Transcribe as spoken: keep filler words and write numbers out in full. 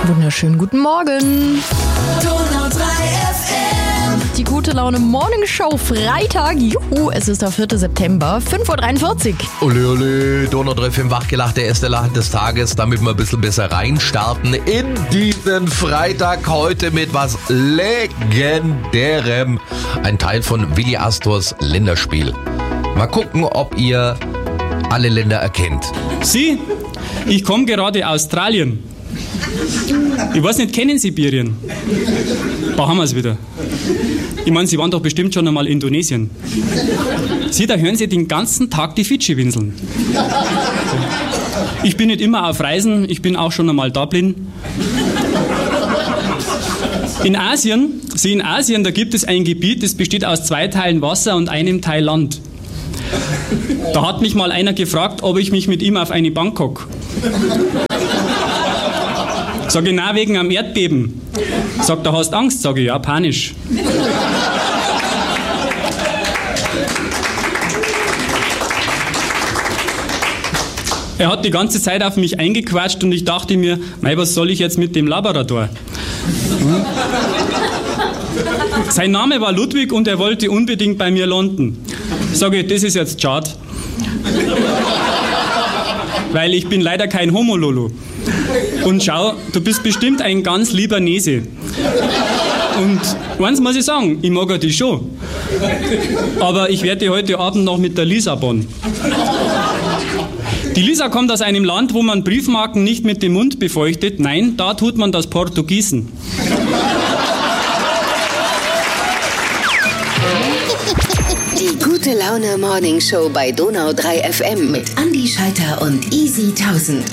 Wunderschönen guten Morgen. Donau drei F M. Die gute Laune Morning Show Freitag. Juhu, es ist der vierte September, fünf Uhr dreiundvierzig. Ole, ole, Donau drei F M wachgelacht, der erste Lachen des Tages, damit wir ein bisschen besser reinstarten in diesen Freitag heute mit was Legendärem. Ein Teil von Willi Astors Länderspiel. Mal gucken, ob ihr alle Länder erkennt. Sie, ich komme gerade aus Australien. Ich weiß nicht, kennen Sie Sibirien? Da haben wir es wieder. Ich meine, Sie waren doch bestimmt schon einmal in Indonesien. Sie, da hören Sie den ganzen Tag die Fidschi winseln. Ich bin nicht immer auf Reisen, ich bin auch schon einmal Dublin. In Asien, Sie, in Asien, da gibt es ein Gebiet, das besteht aus zwei Teilen Wasser und einem Teil Land. Da hat mich mal einer gefragt, ob ich mich mit ihm auf eine Bank hocke. Sag ich, na, wegen am Erdbeben. Sagt er, hast Angst? Sag ich, ja, panisch. Er hat die ganze Zeit auf mich eingequatscht und ich dachte mir, mei, was soll ich jetzt mit dem Labrador? Hm? Sein Name war Ludwig und er wollte unbedingt bei mir landen. Sag ich, das ist jetzt schade. Weil ich bin leider kein Homololo. Und schau, du bist bestimmt ein ganz lieber Nese. Und eins muss ich sagen, ich mag dich schon. Aber ich werde heute Abend noch mit der Lisa bonn. Die Lisa kommt aus einem Land, wo man Briefmarken nicht mit dem Mund befeuchtet. Nein, da tut man das Portugiesen. Die gute Laune Morning Show bei Donau drei F M mit Andi Schalter und Easy tausend.